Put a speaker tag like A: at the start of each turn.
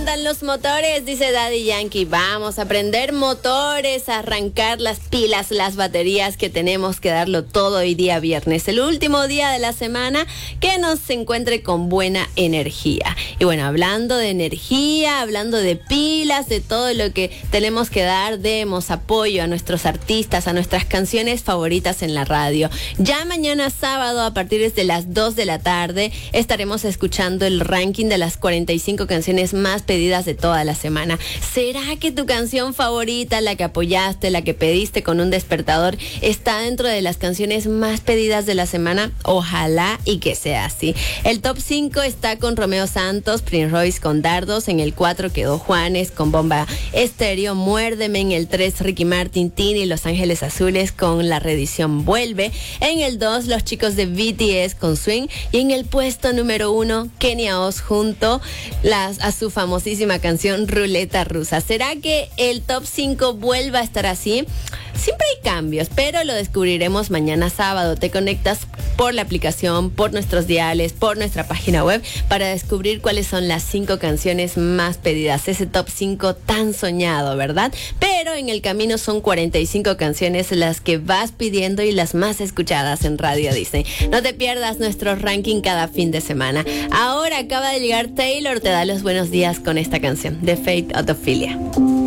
A: andan los motores? Dice Daddy Yankee. Vamos a prender motores, a arrancar las pilas, las baterías, que tenemos que darlo todo hoy día viernes, el último día de la semana, que nos encuentre con buena energía. Y bueno, hablando de energía, hablando de pilas, de todo lo que tenemos que dar, demos apoyo a nuestros artistas, a nuestras canciones favoritas en la radio. Ya mañana sábado, a partir de las 2 de la tarde, estaremos escuchando el ranking de las 45 canciones más pedidas de toda la semana. ¿Será que tu canción favorita, la que apoyaste, la que pediste con un despertador, está dentro de las canciones más pedidas de la semana? Ojalá y que sea así. El top 5 está con Romeo Santos, Prince Royce con Dardos. En el 4 quedó Juanes con Bomba Estéreo, Muérdeme. En el 3 Ricky Martin, Tini, Los Ángeles Azules con La Reedición Vuelve. En el 2 los chicos de BTS con Swing. Y en el puesto número 1 Kenia Oz junto a su famosísima canción Ruleta Rusa. ¿Será que el top 5 vuelva a estar así? Siempre hay cambios, pero lo descubriremos mañana sábado. Te conectas por la aplicación, por nuestros diales, por nuestra página web, para descubrir cuáles son las 5 canciones más pedidas. Ese top 5 tan soñado, ¿verdad? Pero en el camino son 45 canciones las que vas pidiendo y las más escuchadas en Radio Disney. No te pierdas nuestro ranking cada fin de semana. Ahora acaba de llegar Taylor, te da los buenos días con esta canción, The Fate of Ophelia.